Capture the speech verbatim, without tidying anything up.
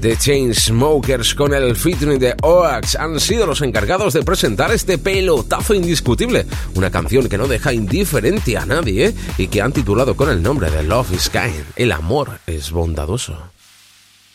The Chainsmokers con el featuring de Oax han sido los encargados de presentar este pelotazo indiscutible, una canción que no deja indiferente a nadie, ¿eh? Y que han titulado con el nombre de Love is Kind, el amor es bondadoso.